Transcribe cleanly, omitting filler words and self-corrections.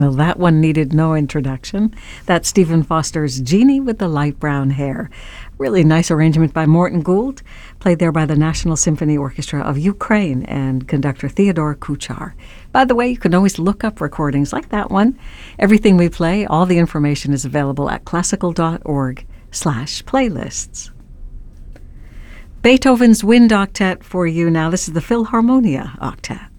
Well, that one needed no introduction. That's Stephen Foster's Jeannie with the Light Brown Hair. Really nice arrangement by Morton Gould, played there by the National Symphony Orchestra of Ukraine and conductor Theodore Kuchar. By the way, you can always look up recordings like that one. Everything we play, all the information is available at classical.org/playlists. Beethoven's Wind Octet for you now. This is the Philharmonia Octet.